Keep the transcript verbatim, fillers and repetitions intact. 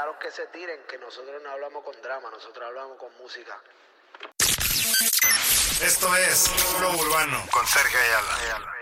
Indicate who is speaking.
Speaker 1: déjalos que se tiren, que nosotros no hablamos con drama, nosotros hablamos con música.
Speaker 2: Esto es Flow Urbano con Sergio Ayala.